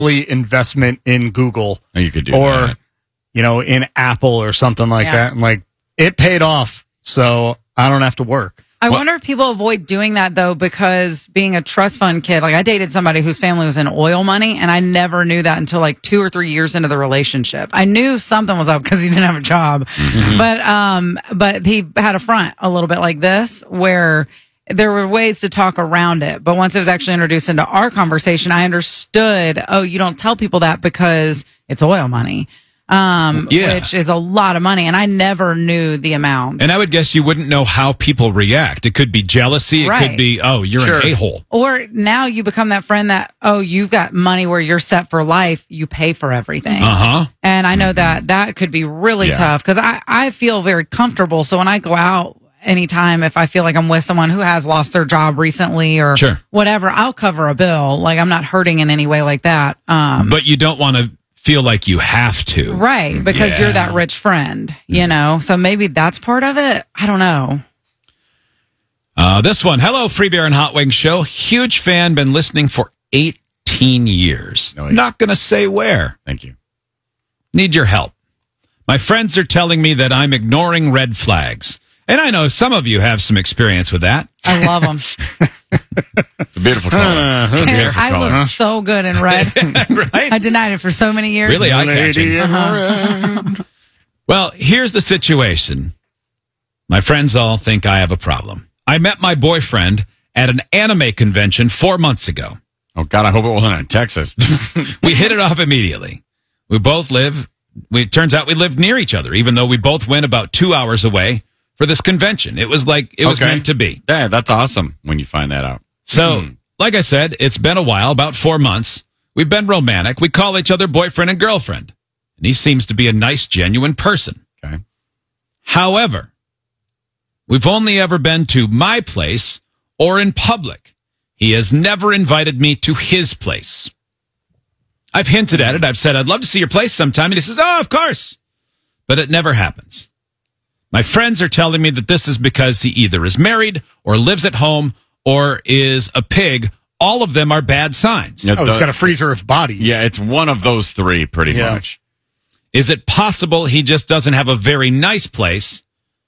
investment in Google. Oh, you could do or, that. In Apple or something like that. And like, it paid off, so I don't have to work. I wonder if people avoid doing that, though, because being a trust fund kid, like I dated somebody whose family was in oil money, and I never knew that until like 2 or 3 years into the relationship. I knew something was up because he didn't have a job, but he had a front a little bit like this, where there were ways to talk around it. But once it was actually introduced into our conversation, I understood, you don't tell people that because it's oil money. Which is a lot of money, and I never knew the amount. And I would guess you wouldn't know how people react. It could be jealousy. It could be, you're an a-hole. Or now you become that friend that, you've got money where you're set for life. You pay for everything. And I know that could be really tough because I feel very comfortable. So when I go out anytime, if I feel like I'm with someone who has lost their job recently or whatever, I'll cover a bill. Like I'm not hurting in any way like that. But you don't want to feel like you have to. Right, because you're that rich friend, So maybe that's part of it. I don't know. This one. Hello, Free Beer and Hot Wings Show. Huge fan, been listening for 18 years. Not going to say where. Thank you. Need your help. My friends are telling me that I'm ignoring red flags. And I know some of you have some experience with that. I love them. It's a beautiful color. I look so good in red. Right? I denied it for so many years. Really eye-catching. Well, here's the situation. My friends all think I have a problem. I met my boyfriend at an anime convention 4 months ago. Oh, God, I hope it wasn't in Texas. We hit it off immediately. It turns out we lived near each other, even though we both went about 2 hours away for this convention. It was like it was meant to be. Yeah, that's awesome when you find that out. So, like I said, it's been a while, about 4 months. We've been romantic. We call each other boyfriend and girlfriend. And he seems to be a nice, genuine person. Okay. However, we've only ever been to my place or in public. He has never invited me to his place. I've hinted at it. I've said, I'd love to see your place sometime. And he says, of course. But it never happens. My friends are telling me that this is because he either is married or lives at home or is a pig. All of them are bad signs. He's got a freezer of bodies. Yeah, it's one of those three pretty much. Is it possible he just doesn't have a very nice place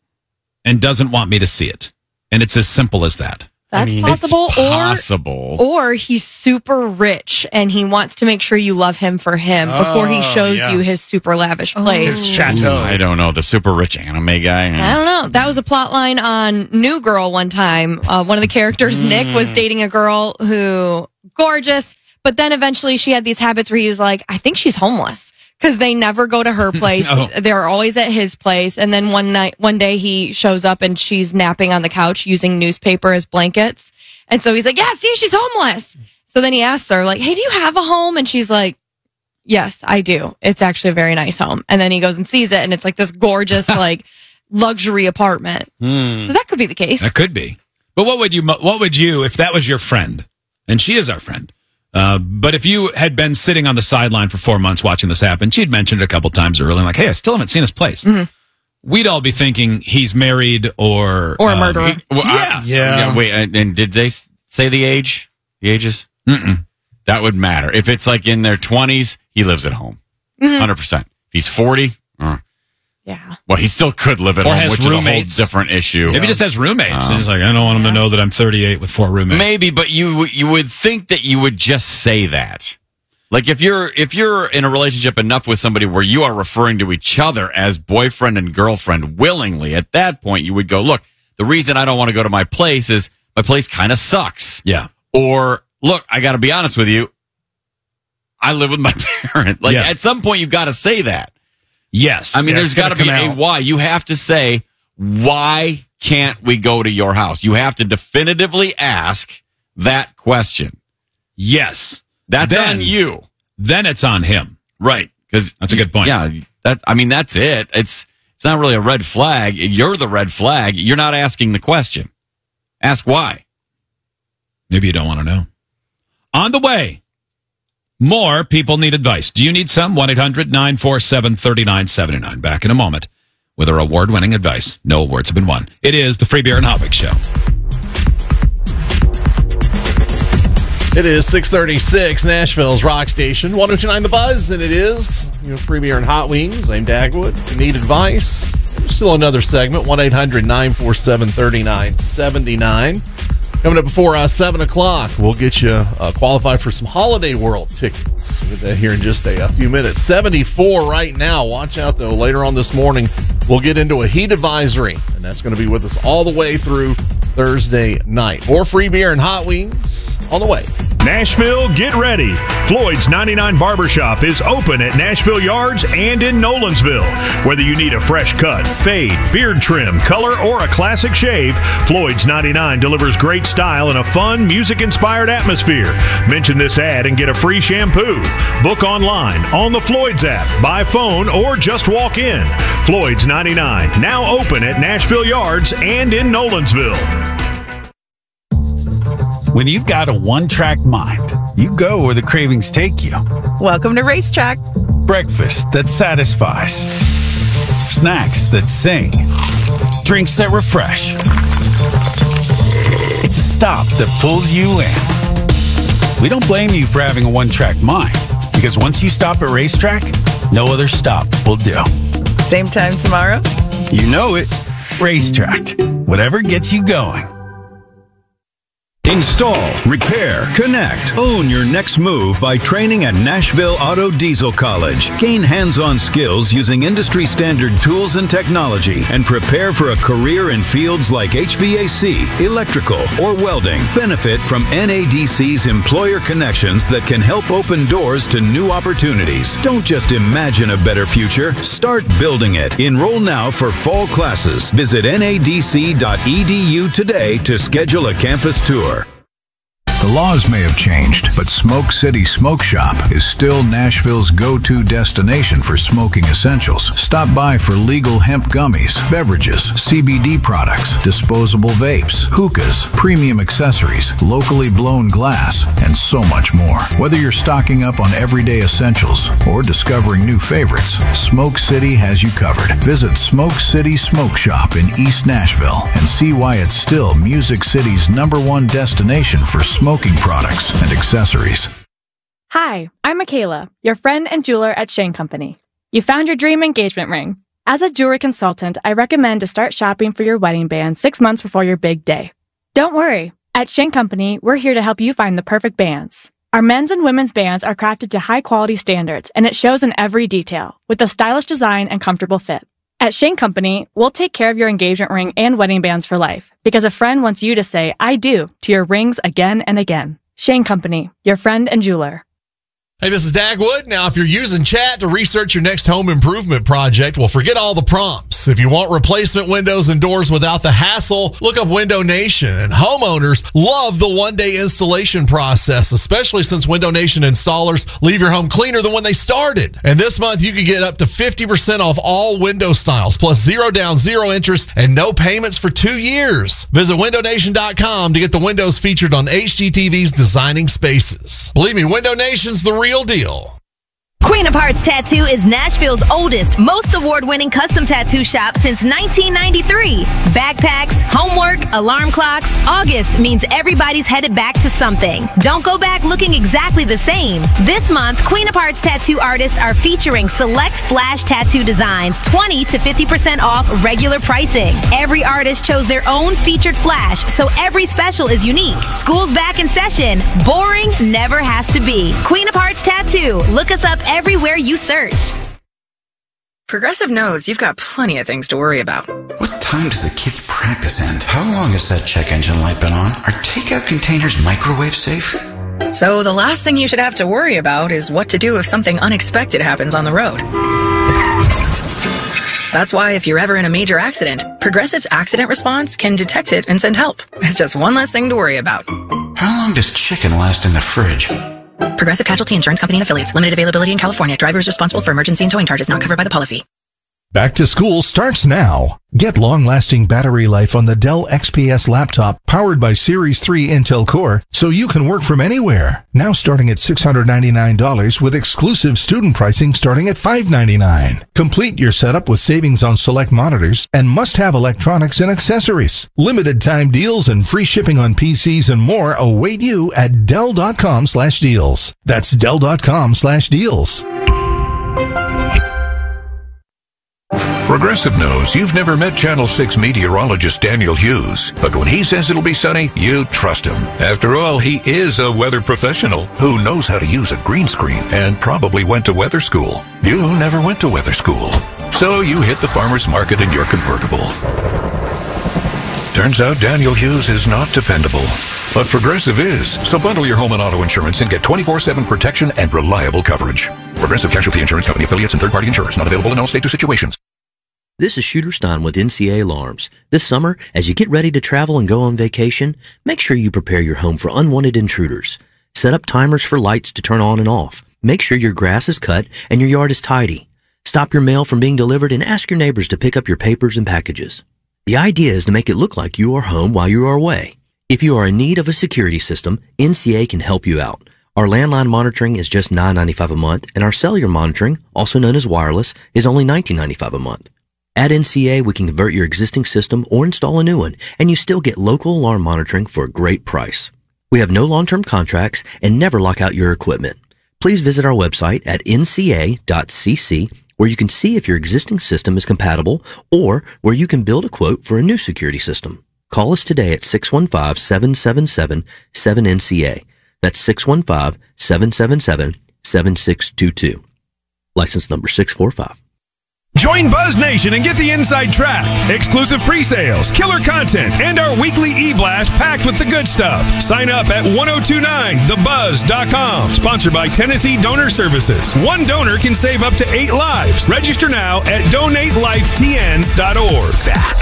and doesn't want me to see it? And it's as simple as that. That's possible. It's possible. Or he's super rich and he wants to make sure you love him for him before he shows you his super lavish place. His chateau. I don't know. The super rich anime guy. I don't know. That was a plot line on New Girl one time. One of the characters, Nick, was dating a girl who, gorgeous, but then eventually she had these habits where he was like, I think she's homeless. Because they never go to her place. They're always at his place. And then one day he shows up and she's napping on the couch using newspaper as blankets. And so he's like, yeah, see, she's homeless. So then he asks her, like, hey, do you have a home? And she's like, yes, I do. It's actually a very nice home. And then he goes and sees it. And it's like this gorgeous, like, luxury apartment. So that could be the case. That could be. But what would you, if that was your friend, and she is our friend, but if you had been sitting on the sideline for 4 months watching this happen, she'd mentioned it a couple times earlier, like, hey, I still haven't seen his place. We'd all be thinking he's married or a murderer. Wait, and did they say the age? The ages? That would matter. If it's like in their 20s, he lives at home. 100%. If he's 40, yeah. Well, he still could live at home, which is a whole different issue. Maybe he just has roommates. And he's like, I don't want him to know that I'm 38 with 4 roommates. Maybe, but you would think that you would just say that. Like if you're in a relationship enough with somebody where you are referring to each other as boyfriend and girlfriend willingly, at that point you would go, look, the reason I don't want to go to my place is my place kind of sucks. Yeah. Or look, I got to be honest with you, I live with my parent. Like at some point you got to say that. Yes. I mean, there's got to be a why. You have to say, why can't we go to your house? You have to definitively ask that question. Yes. That's on you. Then it's on him. Right. Because that's a good point. Yeah. That's it. It's not really a red flag. You're the red flag. You're not asking the question. Ask why. Maybe you don't want to know. On the way. More people need advice. Do you need some? 1-800-947-3979. Back in a moment with our award-winning advice. No awards have been won. It is the Free Beer and Hot Wings Show. It is 6:36, Nashville's rock station, 102.9 The Buzz, and it is free beer and hot wings. I'm Dagwood. If you need advice, there's still another segment, 1-800-947-3979. Coming up before 7 o'clock, we'll get you qualified for some Holiday World tickets. We'll get that here in just a few minutes. 74 right now. Watch out, though. Later on this morning, we'll get into a heat advisory, and that's going to be with us all the way through Thursday night. More free beer and hot wings on the way. Nashville, get ready. Floyd's 99 Barbershop is open at Nashville Yards and in Nolensville. Whether you need a fresh cut, fade, beard trim, color, or a classic shave, Floyd's 99 delivers great style and a fun, music-inspired atmosphere. Mention this ad and get a free shampoo. Book online, on the Floyd's app, by phone, or just walk in. Floyd's 99, now open at Nashville Yards and in Nolensville. When you've got a one-track mind, you go where the cravings take you. Welcome to Racetrack. Breakfast that satisfies. Snacks that sing. Drinks that refresh. It's a stop that pulls you in. We don't blame you for having a one-track mind, because once you stop at Racetrack, no other stop will do. Same time tomorrow? You know it. Racetrack. Whatever gets you going. Install, repair, connect. Own your next move by training at Nashville Auto Diesel College. Gain hands-on skills using industry-standard tools and technology and prepare for a career in fields like HVAC, electrical, or welding. Benefit from NADC's employer connections that can help open doors to new opportunities. Don't just imagine a better future. Start building it. Enroll now for fall classes. Visit nadc.edu today to schedule a campus tour. The laws may have changed, but Smoke City Smoke Shop is still Nashville's go-to destination for smoking essentials. Stop by for legal hemp gummies, beverages, CBD products, disposable vapes, hookahs, premium accessories, locally blown glass, and so much more. Whether you're stocking up on everyday essentials or discovering new favorites, Smoke City has you covered. Visit Smoke City Smoke Shop in East Nashville and see why it's still Music City's #1 destination for smoking products and accessories. Hi, I'm Michaela, your friend and jeweler at Shane Company. You found your dream engagement ring. As a jewelry consultant, I recommend to start shopping for your wedding band 6 months before your big day. Don't worry. At Shane Company, we're here to help you find the perfect bands. Our men's and women's bands are crafted to high-quality standards, and it shows in every detail, with a stylish design and comfortable fit. At Shane Company, we'll take care of your engagement ring and wedding bands for life, because a friend wants you to say, I do, to your rings again and again. Shane Company, your friend and jeweler. Hey, this is Dagwood. Now, if you're using chat to research your next home improvement project, well, forget all the prompts. If you want replacement windows and doors without the hassle, look up Window Nation. And homeowners love the one-day installation process, especially since Window Nation installers leave your home cleaner than when they started. And this month, you can get up to 50% off all window styles, plus 0 down, 0 interest, and no payments for 2 years. Visit windownation.com to get the windows featured on HGTV's Designing Spaces. Believe me, Window Nation's the real deal. Queen of Hearts Tattoo is Nashville's oldest, most award-winning custom tattoo shop since 1993. Backpacks, homework, alarm clocks, August means everybody's headed back to something. Don't go back looking exactly the same. This month, Queen of Hearts tattoo artists are featuring select flash tattoo designs, 20 to 50% off regular pricing. Every artist chose their own featured flash, so every special is unique. School's back in session. Boring never has to be. Queen of Hearts Tattoo. Look us up everywhere you search. Progressive knows you've got plenty of things to worry about. What time does the kids' practice end? How long has that check engine light been on? Are takeout containers microwave safe? So the last thing you should have to worry about is what to do if something unexpected happens on the road. That's why if you're ever in a major accident, Progressive's accident response can detect it and send help. It's just one less thing to worry about. How long does chicken last in the fridge? Progressive Casualty Insurance Company and Affiliates. Limited availability in California. Driver is responsible for emergency and towing charges not covered by the policy. Back to school starts now. Get long-lasting battery life on the Dell XPS laptop powered by Series 3 Intel Core so you can work from anywhere. Now starting at $699 with exclusive student pricing starting at $599. Complete your setup with savings on select monitors and must-have electronics and accessories. Limited time deals and free shipping on PCs and more await you at Dell.com/deals. That's Dell.com/deals. Progressive knows you've never met Channel 6 meteorologist Daniel Hughes, but when he says it'll be sunny, you trust him. After all, he is a weather professional who knows how to use a green screen and probably went to weather school. You never went to weather school, so you hit the farmer's market in your convertible. Turns out Daniel Hughes is not dependable, but Progressive is. So bundle your home and auto insurance and get 24/7 protection and reliable coverage. Progressive Casualty Insurance Company affiliates and third-party insurers not available in all states or situations. This is Shooter Stein with NCA Alarms. This summer, as you get ready to travel and go on vacation, make sure you prepare your home for unwanted intruders. Set up timers for lights to turn on and off. Make sure your grass is cut and your yard is tidy. Stop your mail from being delivered and ask your neighbors to pick up your papers and packages. The idea is to make it look like you are home while you are away. If you are in need of a security system, NCA can help you out. Our landline monitoring is just $9.95 a month, and our cellular monitoring, also known as wireless, is only $19.95 a month. At NCA, we can convert your existing system or install a new one, and you still get local alarm monitoring for a great price. We have no long-term contracts and never lock out your equipment. Please visit our website at nca.cc, where you can see if your existing system is compatible or where you can build a quote for a new security system. Call us today at 615-777-7NCA. That's 615-777-7622. License number 645. Join Buzz Nation and get the inside track, exclusive pre-sales, killer content, and our weekly e-blast packed with the good stuff. Sign up at 1029thebuzz.com. Sponsored by Tennessee Donor Services. One donor can save up to 8 lives. Register now at donatelifetn.org. That